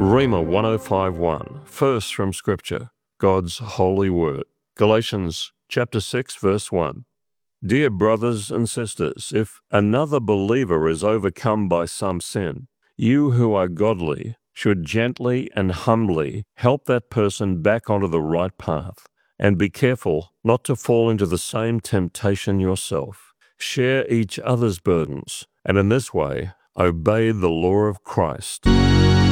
Rhema 105.1, first from Scripture, God's holy word. Galatians chapter 6, verse 1. Dear brothers and sisters, if another believer is overcome by some sin, you who are godly should gently and humbly help that person back onto the right path, and be careful not to fall into the same temptation yourself. Share each other's burdens, and in this way, obey the law of Christ.